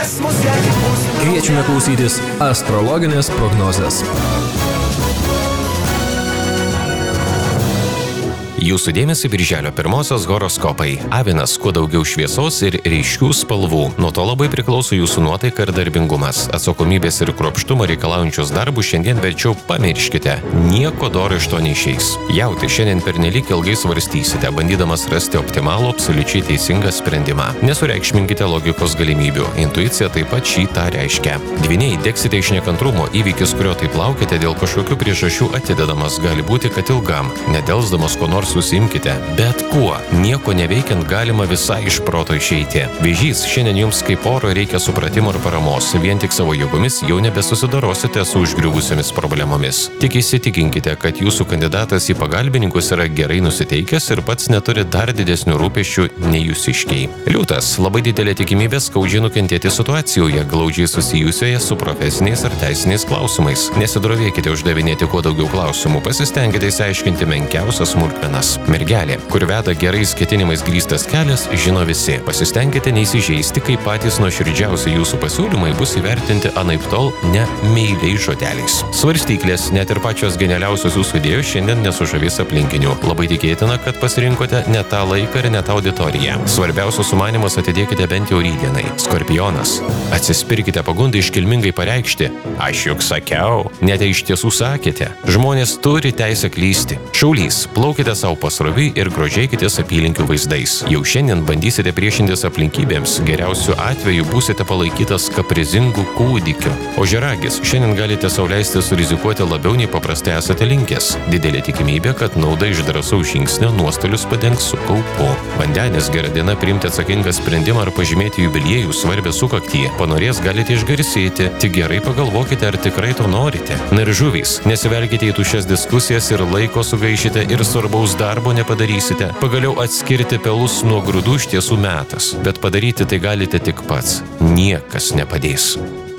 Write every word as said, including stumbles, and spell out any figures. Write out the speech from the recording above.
Kviečiame klausytis astrologinės prognozės. Jūsų dėmesį birželio pirmosios horoskopai. Avinas, kuo daugiau šviesos ir ryškių spalvų. Nuo to labai priklauso jūsų nuotaika ir darbingumas. Atsakomybės ir kruopštumo reikalaujančius darbus šiandien verčiau pamirškite. Nieko doro iš to neišeis. Jauti, šiandien pernelyg ilgai svarstysite, bandydamas rasti optimalų, absoliučiai teisingą sprendimą. Nesureikšminkite logikos galimybių. Intuicija taip pat šį tą reiškia. Dvyniai, degsite iš nekantrumo. Įvykis, kurio taip laukite, dėl kažkokių priežasčių atidedamas, gali būti, kad ilgam. Nedelsdamas ko nors susimkite, bet kuo. Nieko neveikiant galima visai iš proto išeiti. Vėžys, šiandien jums kaip oro reikia supratimo ir paramos. Vien tik savo jėgomis jau nebesusidorosite su užgriuvusiamis problemomis. Tik įsitikinkite, kad jūsų kandidatas į pagalbininkus yra gerai nusiteikęs ir pats neturi dar didesnių rūpesčių nei jūsiškiai. Liūtas, labai didelė tikimybė skaudžiai nukentėti situacijoje, glaudžiai susijusioje su profesiniais ar teisiniais klausimais. Nesidrovėkite uždavinėti kuo daugiau klausimų, pasistengite išsiaiškinti menkiausias smulkmenas. Mergelė, kur veda gerais ketinimais grįstas kelias, žino visi. Pasistengkite neįsižeisti, kai patys nuoširdžiausi jūsų pasiūlymai bus įvertinti anaiptol ne meiliais žodeliais. Svarstyklės, net ir pačios genialiausios jūsų idėjos šiandien nesužavės aplinkinių. Labai tikėtina, kad pasirinkote ne tą laiką ir ne tą auditoriją. Svarbiausius sumanymus atidėkite bent jau rytdienai. Skorpionas, atsispirkite pagundai iškilmingai pareikšti: aš juk sakiau, net iš tiesų sakėte. Žmonės turi teisę klysti. Šaulys, plaukite savo pasroviui ir grožėkitės apylinkių vaizdais. Jau šiandien bandysite priešintis aplinkybėms, geriausiu atveju būsite palaikytas kaprizingų kūdikiu. Ožiaragis, šiandien galite sau leisti surizikuoti labiau nei paprastai esate linkęs. Didelė tikimybė, kad nauda iš drąsaus žingsnio nuostolius padengs su kaupu. Vandenis, gera diena priimti atsakingą sprendimą ar pažymėti jubiliejų svarbę sukaktį. Panorės galite išgarsėti, tik gerai pagalvokite, ar tikrai to norite. Na ir žuvys, nesivelkite į tuščias diskusijas ir laiko sugaišite ir svarbaus darbo nepadarysite. Pagaliau atskirti pelus nuo grūdų iš tiesų metas, bet padaryti tai galite tik pats. Niekas nepadės.